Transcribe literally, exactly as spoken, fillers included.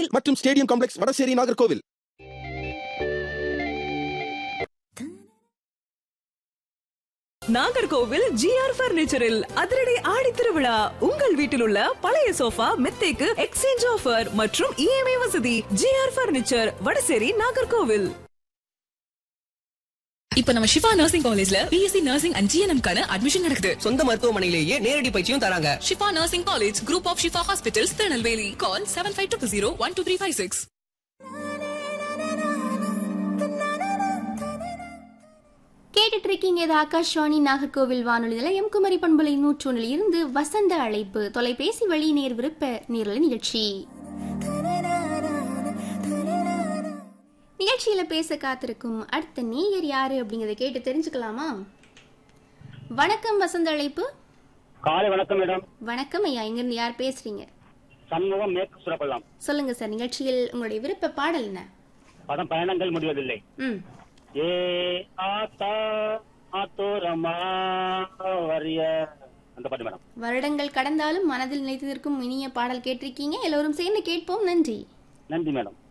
அருகில் மற்றும் stadium complex Vadasery Nagercoil. Nagercoil GR பர்னிச்சரில் அதிரடி ஆடி திருவிழா. உங்கள் வீட்டில் உள்ள பழைய சோஃபா மெத்தைக்கு எக்ஸ்சேஞ்ச் ஆஃபர் மற்றும் இஎம்ஐ வசதி. GR furniture, Vadasery, Nagercoil. இப்ப நம்ம ஷிஃபா நர்சிங் காலேஜ்ல பிஎஸ்சி நர்சிங் அண்ட் ஜிஎன்எம் கான அட்மிஷன் நடக்குது. சொந்த மருத்துவமனையிலேயே நேரடி பயிற்சியும் தராங்க. Shifa nursing college, group of Shifa hospitals, Tirunelveli. Call seven five two zero one two three five six. கேட்டுட்டு இருக்கீங்க. இது ஆகாஷ்வாணி நாகர்கோவில் வானொலி நிலையம் குமரி பண்பலை நூற்றொன்றில் இருந்து வசந்த அழைப்பு தொலைபேசி வழி நேர் விருப்ப நேரலை நிகழ்ச்சி. நிகழ்ச்சியில பேச காத்திருக்கும் அடுத்த நேயர் யாரு அப்படிங்கறத கேட்டு தெரிஞ்சுக்கலாமா? வணக்கம், வசந்த அழைப்பு. காலை வணக்கம் மேடம். வணக்கம் ஐயா, எங்க இருந்து யார் பேசுறீங்க? சண்முகம், மேற்கு சுரப்பள்ளம். சொல்லுங்க சார், நிகழ்ச்சியில் உங்களுடைய விருப்ப பாடல் என்ன? படம் பயணங்கள் முடிவதில்லை. ம் ஏ ஆத்தா ஆத்தோரமா வரிய அந்த பாட்டு மேடம். வருடங்கள் கடந்தாலும் மனதில் நிலைத்து நிற்கும் இனிய பாடல் கேட்டிருக்கீங்க. எல்லோரும் சேர்ந்து கேட்போம். நன்றி. நன்றி மேடம்.